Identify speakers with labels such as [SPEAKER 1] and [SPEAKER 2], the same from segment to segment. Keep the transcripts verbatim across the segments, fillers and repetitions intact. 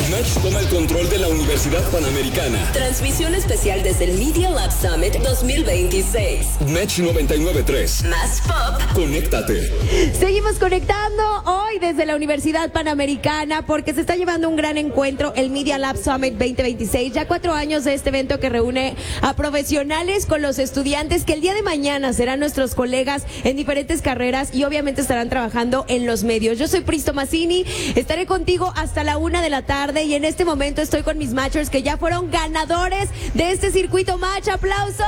[SPEAKER 1] Match toma el control de la Universidad Panamericana.
[SPEAKER 2] Transmisión especial desde el Media Lab Summit dos mil veintiséis.
[SPEAKER 1] Match noventa y nueve punto tres.
[SPEAKER 2] Más pop.
[SPEAKER 1] Conéctate.
[SPEAKER 3] Seguimos conectando hoy desde la Universidad Panamericana porque se está llevando un gran encuentro, el Media Lab Summit veinte veintiséis. Ya cuatro años de este evento que reúne a profesionales con los estudiantes que el día de mañana serán nuestros colegas en diferentes carreras y obviamente estarán trabajando en los medios. Yo soy Pristo Mazzini, estaré contigo hasta la una de la tarde y en este momento estoy con mis matchers que ya fueron ganadores de este circuito match. ¡Aplausos!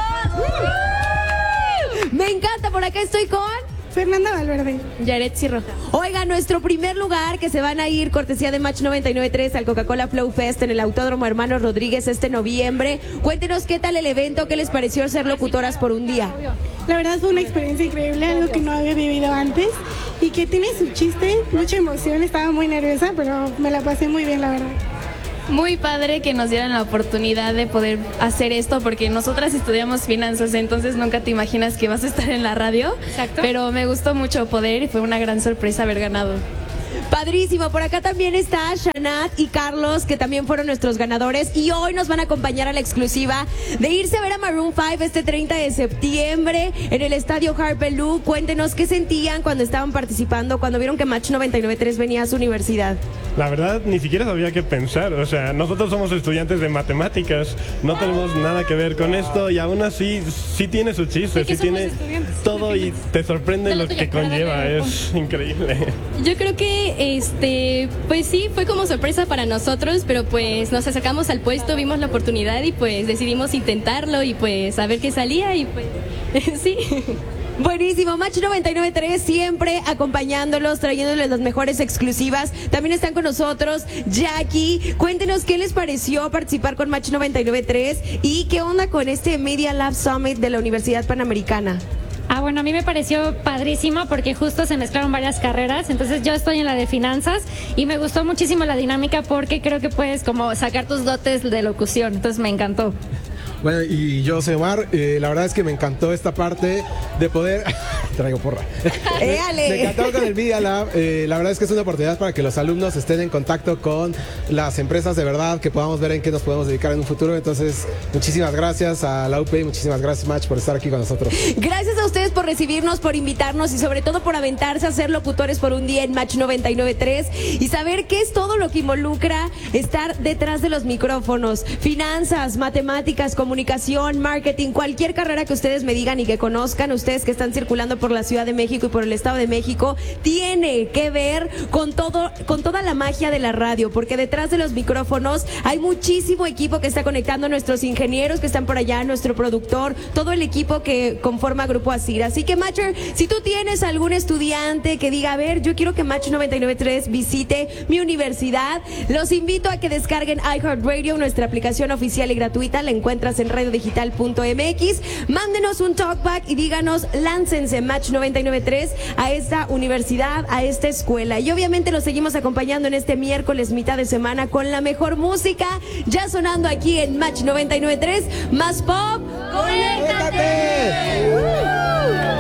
[SPEAKER 3] Me encanta, por acá estoy con
[SPEAKER 4] Fernanda Valverde.
[SPEAKER 3] Yaretsi Roja. Oiga, nuestro primer lugar que se van a ir cortesía de Match noventa y nueve punto tres al Coca-Cola Flow Fest en el Autódromo Hermanos Rodríguez este noviembre. Cuéntenos qué tal el evento, qué les pareció ser locutoras por un día.
[SPEAKER 4] La verdad fue una experiencia increíble, algo que no había vivido antes y que tiene su chiste, mucha emoción. Estaba muy nerviosa, pero me la pasé muy bien, la verdad.
[SPEAKER 5] Muy padre que nos dieran la oportunidad de poder hacer esto porque nosotras estudiamos finanzas, entonces nunca te imaginas que vas a estar en la radio. Exacto. Pero me gustó mucho poder y fue una gran sorpresa haber ganado.
[SPEAKER 3] Padrísimo, por acá también está Shanat y Carlos, que también fueron nuestros ganadores y hoy nos van a acompañar a la exclusiva de irse a ver a Maroon cinco este treinta de septiembre en el estadio Harpelú. Cuéntenos qué sentían cuando estaban participando, cuando vieron que Match noventa y nueve punto tres venía a su universidad.
[SPEAKER 6] La verdad, ni siquiera sabía qué pensar, o sea, nosotros somos estudiantes de matemáticas, no tenemos nada que ver con esto y aún así sí tiene su chiste, sí, sí tiene todo y te sorprende lo que conlleva, es increíble.
[SPEAKER 7] Yo creo que Este, pues sí, fue como sorpresa para nosotros, pero pues nos acercamos al puesto, vimos la oportunidad y pues decidimos intentarlo y pues a ver qué salía y pues sí.
[SPEAKER 3] Buenísimo, Match noventa y nueve punto tres siempre acompañándolos, trayéndoles las mejores exclusivas. También están con nosotros Jackie. Cuéntenos qué les pareció participar con Match noventa y nueve punto tres y qué onda con este Media Lab Summit de la Universidad Panamericana.
[SPEAKER 8] Ah, bueno, a mí me pareció padrísimo porque justo se mezclaron varias carreras, entonces yo estoy en la de finanzas y me gustó muchísimo la dinámica porque creo que puedes como sacar tus dotes de locución, entonces me encantó.
[SPEAKER 9] Bueno, y yo soy Omar, eh, la verdad es que me encantó esta parte de poder... Traigo porra.
[SPEAKER 3] ¡Éale!
[SPEAKER 9] Me encantó con el Media Lab, eh, la verdad es que es una oportunidad para que los alumnos estén en contacto con las empresas de verdad, que podamos ver en qué nos podemos dedicar en un futuro, entonces muchísimas gracias a la U P y muchísimas gracias Match por estar aquí con nosotros.
[SPEAKER 3] Gracias a ustedes por recibirnos, por invitarnos y sobre todo por aventarse a ser locutores por un día en Match noventa y nueve punto tres y saber qué es todo lo que involucra estar detrás de los micrófonos, finanzas, matemáticas, comunicación, marketing, cualquier carrera que ustedes me digan y que conozcan, ustedes que están circulando por la Ciudad de México y por el Estado de México, tiene que ver con todo, con toda la magia de la radio, porque detrás de los micrófonos hay muchísimo equipo que está conectando, nuestros ingenieros que están por allá, nuestro productor, todo el equipo que conforma Grupo Asir. Así que Matcher, si tú tienes algún estudiante que diga, a ver, yo quiero que Match noventa y nueve punto tres visite mi universidad, los invito a que descarguen iHeartRadio, nuestra aplicación oficial y gratuita, la encuentras en radio digital punto m x. Mándenos un talkback y díganos, láncense Match noventa y nueve punto tres a esta universidad, a esta escuela. Y obviamente los seguimos acompañando en este miércoles, mitad de semana, con la mejor música, ya sonando aquí en Match noventa y nueve punto tres. Más pop, ¡conéctate!